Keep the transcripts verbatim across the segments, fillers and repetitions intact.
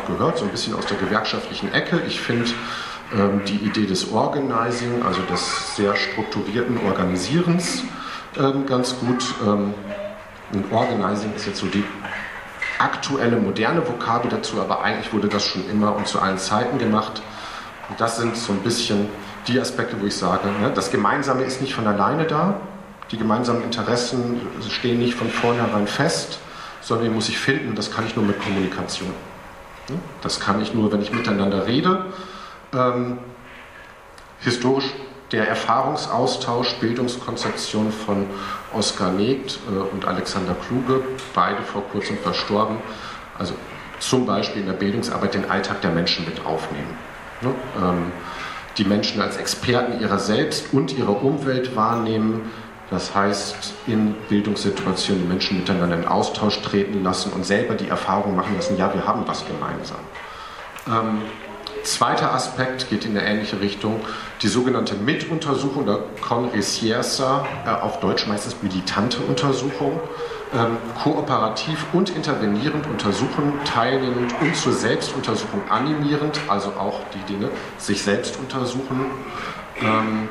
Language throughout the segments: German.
gehört, so ein bisschen aus der gewerkschaftlichen Ecke. Ich finde ähm, die Idee des Organizing, also des sehr strukturierten Organisierens, ähm, ganz gut. Ähm, und Organizing ist jetzt so die aktuelle, moderne Vokabel dazu, aber eigentlich wurde das schon immer und zu allen Zeiten gemacht. Und das sind so ein bisschen die Aspekte, wo ich sage, ne, das Gemeinsame ist nicht von alleine da, die gemeinsamen Interessen stehen nicht von vornherein fest, sondern die muss ich finden, das kann ich nur mit Kommunikation. Das kann ich nur, wenn ich miteinander rede. Ähm, historisch der Erfahrungsaustausch, Bildungskonzeption von Oskar Negt äh, und Alexander Kluge, beide vor kurzem verstorben, also zum Beispiel in der Bildungsarbeit den Alltag der Menschen mit aufnehmen. Ne? Ähm, die Menschen als Experten ihrer selbst und ihrer Umwelt wahrnehmen, das heißt in Bildungssituationen die Menschen miteinander in Austausch treten lassen und selber die Erfahrung machen lassen, ja, wir haben was gemeinsam. Ähm, Zweiter Aspekt geht in eine ähnliche Richtung, die sogenannte Mituntersuchung, oder con ricierza, äh, auf Deutsch meistens militante Untersuchung, ähm, kooperativ und intervenierend untersuchen, teilnehmend und zur Selbstuntersuchung animierend, also auch die Dinge sich selbst untersuchen ähm,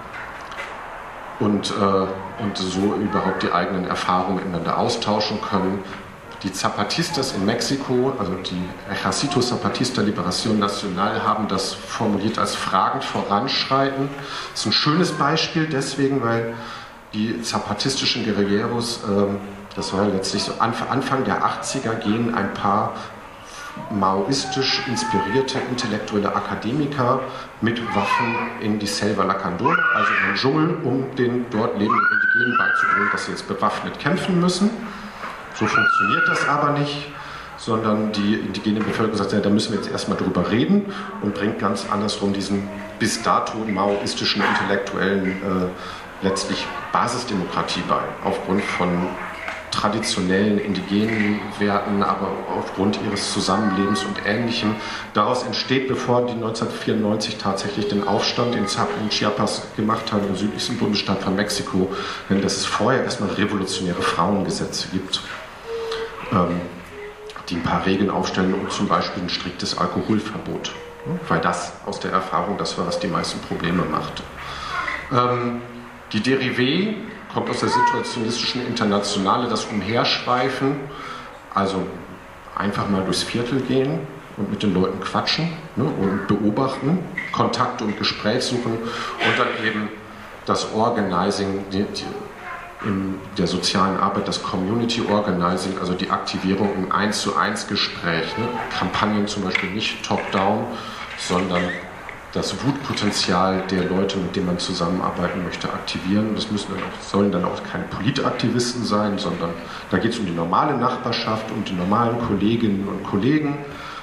und, äh, und so überhaupt die eigenen Erfahrungen miteinander austauschen können. Die Zapatistas in Mexiko, also die Ejército Zapatista Liberación Nacional, haben das formuliert als fragend voranschreiten. Das ist ein schönes Beispiel deswegen, weil die zapatistischen Guerilleros, ähm, das war letztlich so Anfang der achtziger, gehen ein paar maoistisch inspirierte intellektuelle Akademiker mit Waffen in die Selva Lacandona, also in den Dschungel, um den dort lebenden Indigenen beizubringen, dass sie jetzt bewaffnet kämpfen müssen. So funktioniert das aber nicht, sondern die indigene Bevölkerung sagt, ja, da müssen wir jetzt erstmal drüber reden und bringt ganz andersrum diesen bis dato maoistischen Intellektuellen äh, letztlich Basisdemokratie bei, aufgrund von traditionellen indigenen Werten, aber aufgrund ihres Zusammenlebens und Ähnlichem. Daraus entsteht, bevor die neunzehnhundertvierundneunzig tatsächlich den Aufstand in Chiapas gemacht haben, im südlichsten Bundesstaat von Mexiko, denn dass es vorher erstmal revolutionäre Frauengesetze gibt, ähm, die ein paar Regeln aufstellen und zum Beispiel ein striktes Alkoholverbot, weil das aus der Erfahrung das war, was die meisten Probleme macht. Ähm, die Derivé kommt aus der situationistischen Internationale, das Umherschweifen, also einfach mal durchs Viertel gehen und mit den Leuten quatschen, ne, und beobachten, Kontakt und Gespräch suchen und dann eben das Organizing, die, die, in der sozialen Arbeit, das Community Organizing, also die Aktivierung im eins zu eins Gespräch, ne, Kampagnen zum Beispiel nicht top-down, sondern das Wutpotenzial der Leute, mit denen man zusammenarbeiten möchte, aktivieren. Das müssen dann auch, sollen dann auch keine Politaktivisten sein, sondern da geht es um die normale Nachbarschaft, um die normalen Kolleginnen und Kollegen.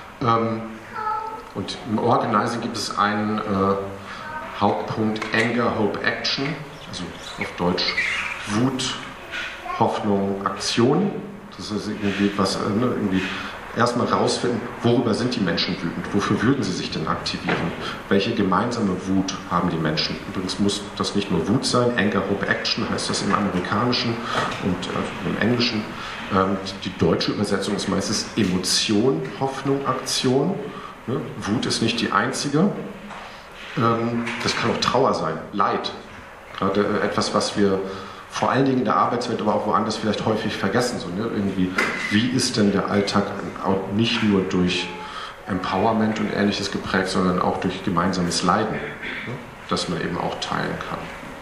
Und im Organizing gibt es einen äh, Hauptpunkt Anger, Hope, Action, also auf Deutsch Wut, Hoffnung, Aktion. Das ist irgendwie was, ne, irgendwie erstmal rausfinden, worüber sind die Menschen wütend, wofür würden sie sich denn aktivieren, welche gemeinsame Wut haben die Menschen. Übrigens muss das nicht nur Wut sein, Anger, Hope, Action heißt das im Amerikanischen und äh, im Englischen. Ähm, die deutsche Übersetzung ist meistens Emotion, Hoffnung, Aktion. Ne? Wut ist nicht die einzige. Ähm, das kann auch Trauer sein, Leid. Gerade äh, etwas, was wir vor allen Dingen in der Arbeitswelt, aber auch woanders vielleicht häufig vergessen. So, ne? Irgendwie, wie ist denn der Alltag auch nicht nur durch Empowerment und Ähnliches geprägt, sondern auch durch gemeinsames Leiden, ne? Das man eben auch teilen kann.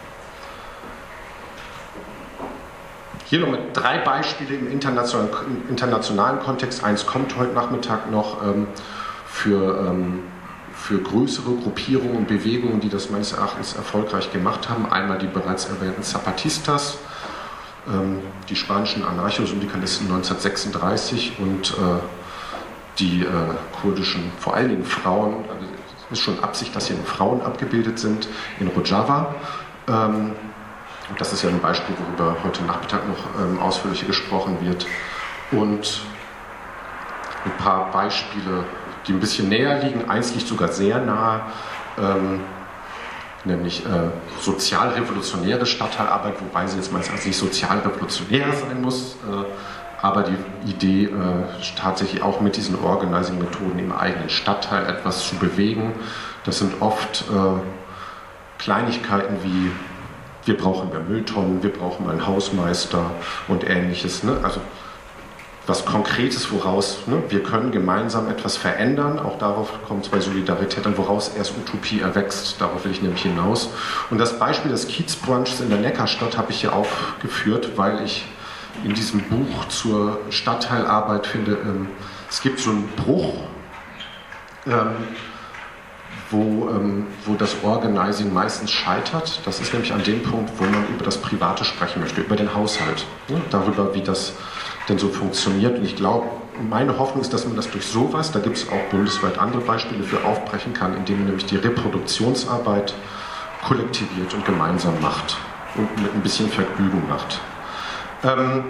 Hier noch mit drei Beispiele im internationalen, im internationalen Kontext. Eins kommt heute Nachmittag noch ähm, für... Ähm, für größere Gruppierungen und Bewegungen, die das meines Erachtens erfolgreich gemacht haben. Einmal die bereits erwähnten Zapatistas, ähm, die spanischen Anarcho-Syndikalisten neunzehnhundertsechsunddreißig und äh, die äh, kurdischen, vor allen Dingen Frauen, also es ist schon Absicht, dass hier Frauen abgebildet sind, in Rojava. Ähm, und das ist ja ein Beispiel, worüber heute Nachmittag noch ähm, ausführlicher gesprochen wird. Und ein paar Beispiele, die ein bisschen näher liegen. Eins liegt sogar sehr nahe, ähm, nämlich äh, sozialrevolutionäre Stadtteilarbeit, wobei sie jetzt meistens nicht sozialrevolutionär sein muss, äh, aber die Idee, äh, tatsächlich auch mit diesen Organizing-Methoden im eigenen Stadtteil etwas zu bewegen, das sind oft äh, Kleinigkeiten wie: wir brauchen mehr Mülltonnen, wir brauchen einen Hausmeister und Ähnliches. Ne? Also was Konkretes, woraus, ne? wir können gemeinsam etwas verändern, auch darauf kommt es bei Solidarität an, woraus erst Utopie erwächst, darauf will ich nämlich hinaus. Und das Beispiel des Kiezbrunchs in der Neckarstadt habe ich hier aufgeführt, weil ich in diesem Buch zur Stadtteilarbeit finde, ähm, es gibt so einen Bruch, ähm, Wo, ähm, wo das Organizing meistens scheitert. Das ist nämlich an dem Punkt, wo man über das Private sprechen möchte, über den Haushalt, ne? Darüber, wie das denn so funktioniert. Und ich glaube, meine Hoffnung ist, dass man das durch sowas, da gibt es auch bundesweit andere Beispiele für, aufbrechen kann, indem man nämlich die Reproduktionsarbeit kollektiviert und gemeinsam macht und mit ein bisschen Vergnügen macht. Ähm,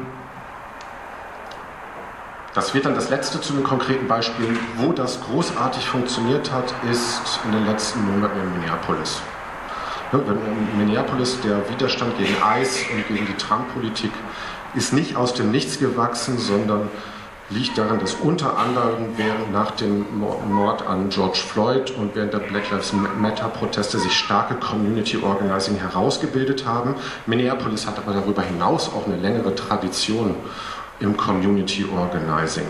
Das wird dann das letzte zu den konkreten Beispielen. Wo das großartig funktioniert hat, ist in den letzten Monaten in Minneapolis. In Minneapolis, der Widerstand gegen ICE und gegen die Trump-Politik ist nicht aus dem Nichts gewachsen, sondern liegt darin, dass unter anderem während nach dem Mord an George Floyd und während der Black Lives Matter-Proteste sich starke Community Organizing herausgebildet haben. Minneapolis hat aber darüber hinaus auch eine längere Tradition im Community Organizing.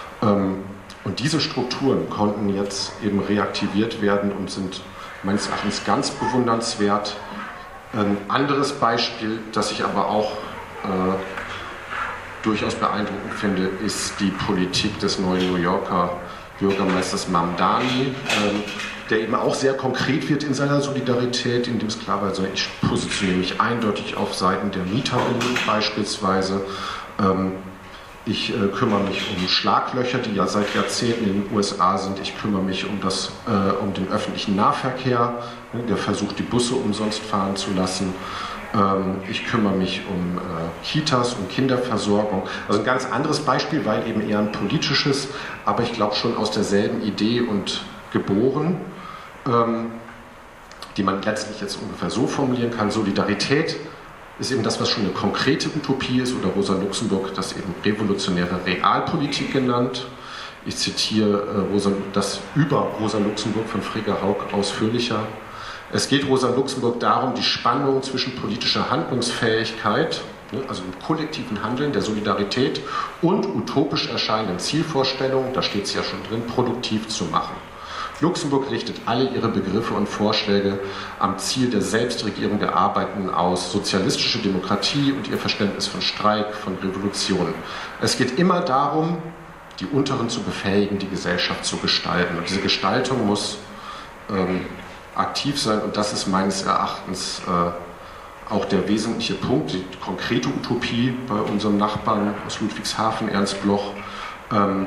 Und diese Strukturen konnten jetzt eben reaktiviert werden und sind meines Erachtens ganz bewundernswert. Ein anderes Beispiel, das ich aber auch äh, durchaus beeindruckend finde, ist die Politik des neuen New Yorker Bürgermeisters Mamdani, äh, der eben auch sehr konkret wird in seiner Solidarität, indem es klar war, also ich positioniere mich eindeutig auf Seiten der Mieterinnen beispielsweise. Ähm, Ich äh, kümmere mich um Schlaglöcher, die ja seit Jahrzehnten in den U S A sind. Ich kümmere mich um, das, äh, um den öffentlichen Nahverkehr, ne, der versucht, die Busse umsonst fahren zu lassen. Ähm, ich kümmere mich um äh, Kitas, um Kinderversorgung. Also ein ganz anderes Beispiel, weil eben eher ein politisches, aber ich glaube schon aus derselben Idee und geboren, ähm, die man letztlich jetzt ungefähr so formulieren kann: Solidarität ist eben das, was schon eine konkrete Utopie ist, oder Rosa Luxemburg das eben revolutionäre Realpolitik genannt. Ich zitiere äh, Rosa, das über Rosa Luxemburg von Frigga Haug ausführlicher. Es geht Rosa Luxemburg darum, die Spannung zwischen politischer Handlungsfähigkeit, ne, also dem kollektiven Handeln, der Solidarität und utopisch erscheinenden Zielvorstellungen, da steht es ja schon drin, produktiv zu machen. Luxemburg richtet alle ihre Begriffe und Vorschläge am Ziel der Selbstregierung der Arbeitenden aus, sozialistische Demokratie und ihr Verständnis von Streik, von Revolution. Es geht immer darum, die Unteren zu befähigen, die Gesellschaft zu gestalten. Und diese Gestaltung muss ähm, aktiv sein, und das ist meines Erachtens äh, auch der wesentliche Punkt, die konkrete Utopie bei unserem Nachbarn aus Ludwigshafen, Ernst Bloch. Ähm,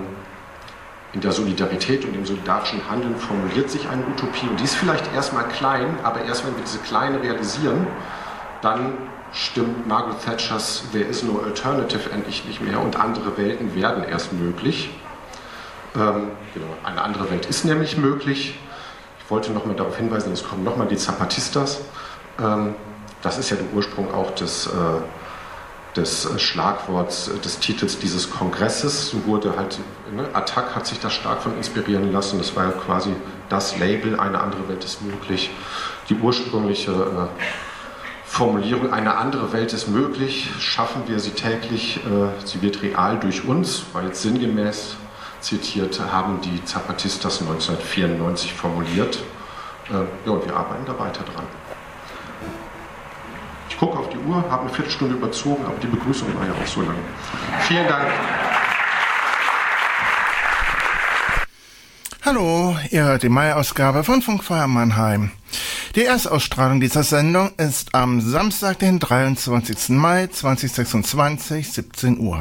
In der Solidarität und im solidarischen Handeln formuliert sich eine Utopie, und die ist vielleicht erstmal klein, aber erst wenn wir diese kleine realisieren, dann stimmt Margaret Thatchers There is no alternative endlich nicht mehr, und andere Welten werden erst möglich. Ähm, genau, eine andere Welt ist nämlich möglich. Ich wollte nochmal darauf hinweisen, es kommen nochmal die Zapatistas. Ähm, das ist ja der Ursprung auch des... Äh, des Schlagworts, des Titels dieses Kongresses. So wurde halt, ne, Attac hat sich da stark von inspirieren lassen. Das war ja quasi das Label, eine andere Welt ist möglich. Die ursprüngliche äh, Formulierung, eine andere Welt ist möglich, schaffen wir sie täglich, äh, sie wird real durch uns, war jetzt sinngemäß zitiert, haben die Zapatistas neunzehnhundertvierundneunzig formuliert. Äh, ja, und wir arbeiten da weiter dran. Ich gucke auf die Uhr, habe eine Viertelstunde überzogen, aber die Begrüßung war ja auch so lang. Vielen Dank. Hallo, ihr hört die Mai-Ausgabe von Funkfeuer Mannheim. Die Erstausstrahlung dieser Sendung ist am Samstag, den dreiundzwanzigsten Mai zweitausendsechsundzwanzig, siebzehn Uhr.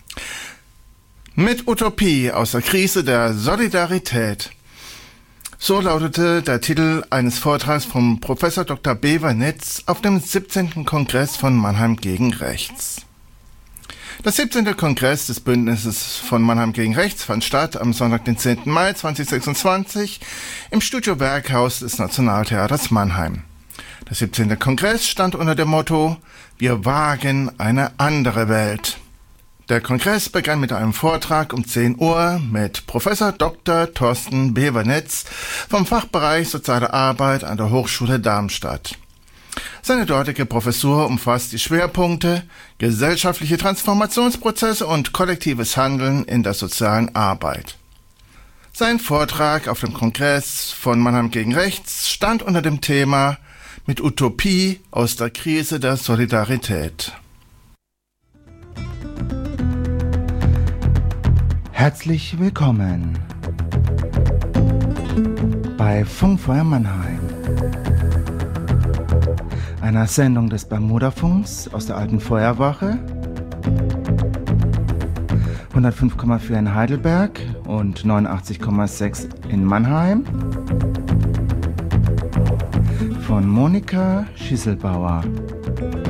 Mit Utopie aus der Krise der Solidarität. So lautete der Titel eines Vortrags von Professor Doktor Bever Nitz auf dem siebzehnten Kongress von Mannheim gegen Rechts. Der siebzehnte Kongress des Bündnisses von Mannheim gegen Rechts fand statt am Sonntag, den zehnten Mai zweitausendsechsundzwanzig im Studio Werkhaus des Nationaltheaters Mannheim. Der siebzehnte Kongress stand unter dem Motto: Wir wagen eine andere Welt. Der Kongress begann mit einem Vortrag um zehn Uhr mit Professor Doktor Thorsten Bevernetz vom Fachbereich Soziale Arbeit an der Hochschule Darmstadt. Seine dortige Professur umfasst die Schwerpunkte gesellschaftliche Transformationsprozesse und kollektives Handeln in der sozialen Arbeit. Sein Vortrag auf dem Kongress von Mannheim gegen Rechts stand unter dem Thema „Mit Utopie aus der Krise der Solidarität“. Herzlich willkommen bei Funkfeuer Mannheim, einer Sendung des Bermuda-Funks aus der alten Feuerwache, hundertfünf Komma vier in Heidelberg und neunundachtzig Komma sechs in Mannheim, von Monika Schieselbauer.